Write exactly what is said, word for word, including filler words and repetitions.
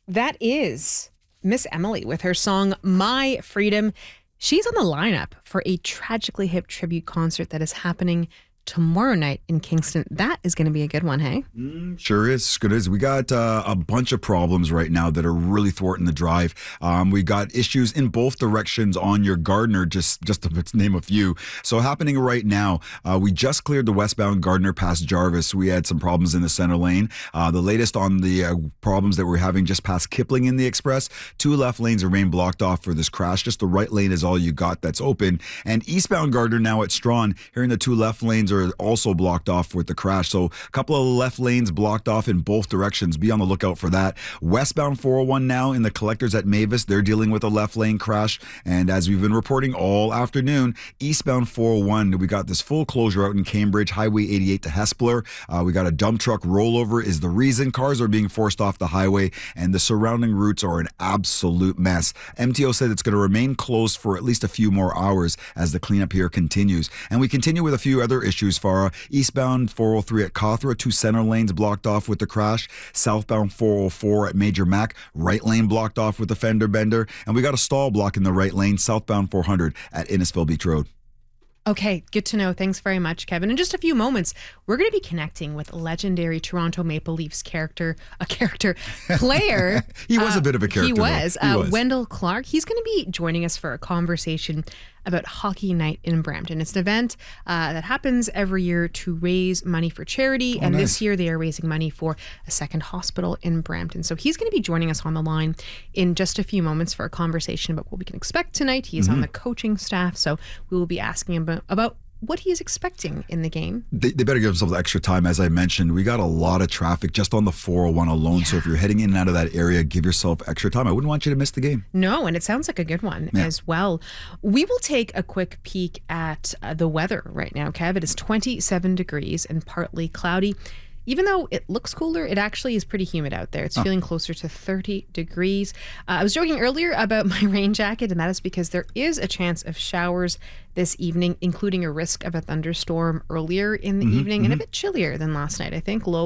That is Miss Emily with her song My Freedom. She's on the lineup for a Tragically Hip tribute concert that is happening tomorrow night in Kingston. That is going to be a good one, hey? Mm, sure is. Good is. We got uh, a bunch of problems right now that are really thwarting the drive. Um, we got issues in both directions on your Gardiner, just, just to name a few. So happening right now, uh, we just cleared the westbound Gardiner past Jarvis. We had some problems in the center lane. Uh, the latest on the uh, problems that we're having just past Kipling in the Express. Two left lanes remain blocked off for this crash. Just the right lane is all you got that's open. And eastbound Gardiner now at Strawn, hearing the two left lanes are also blocked off with the crash. So a couple of left lanes blocked off in both directions. Be on the lookout for that. Westbound four oh one now in the collectors at Mavis. They're dealing with a left lane crash. And as we've been reporting all afternoon, eastbound four oh one, we got this full closure out in Cambridge, Highway eighty-eight to Hespeler. Uh, we got a dump truck rollover is the reason. Cars are being forced off the highway and the surrounding routes are an absolute mess. M T O said it's going to remain closed for at least a few more hours as the cleanup here continues. And we continue with a few other issues, Farah. Eastbound four oh three at Cawthra, two center lanes blocked off with the crash. Southbound four oh four at Major Mac, right lane blocked off with the fender bender. And we got a stall block in the right lane, southbound four hundred at Innisfil Beach Road. Okay, good to know. Thanks very much, Kevin. In just a few moments, we're going to be connecting with legendary Toronto Maple Leafs character, a character, player. he was uh, a bit of a character. He was. He uh, was. Wendell Clark. He's going to be joining us for a conversation about Hockey Night in Brampton. It's an event uh, that happens every year to raise money for charity. Oh, and nice. this year they are raising money for a second hospital in Brampton. So he's going to be joining us on the line in just a few moments for a conversation about what we can expect tonight. He's Mm-hmm. on the coaching staff. So we will be asking him about, about what he is expecting in the game. They, they better give themselves extra time. As I mentioned, we got a lot of traffic just on the four oh one alone. Yeah. So if you're heading in and out of that area, give yourself extra time. I wouldn't want you to miss the game. No, and it sounds like a good one Yeah. as well. We will take a quick peek at uh, the weather right now, Kev. It is twenty-seven degrees and partly cloudy. Even though it looks cooler, it actually is pretty humid out there. It's Oh. feeling closer to thirty degrees. Uh, I was joking earlier about my rain jacket, and that is because there is a chance of showers this evening, including a risk of a thunderstorm earlier in the Mm-hmm, evening, and a bit chillier than last night, I think. Low